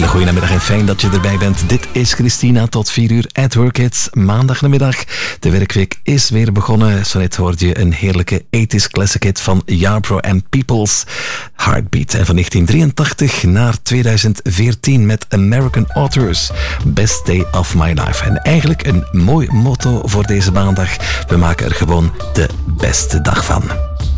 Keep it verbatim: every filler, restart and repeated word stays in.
Goedemiddag en fijn dat je erbij bent. Dit is Christina tot vier uur at Work Hits, maandagnamiddag. De werkweek is weer begonnen. Zo net hoorde je een heerlijke eighties classic hit van Yarbrough and Peoples, Heartbeat. En van negentien drieëntachtig naar tweeduizend veertien met American Authors, Best Day of My Life. En eigenlijk een mooi motto voor deze maandag. We maken er gewoon de beste dag van.